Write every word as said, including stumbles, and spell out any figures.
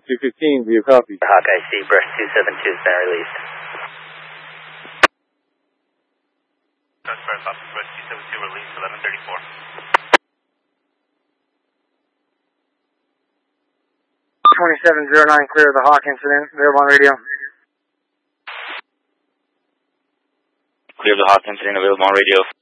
two fifteen, view copy. Hawkeye C, brush two seven two has been released. Brush two seven two released, eleven thirty-four. twenty-seven oh nine, clear of the Hawk incident, available on radio. Clear of the Hawk incident, available on radio.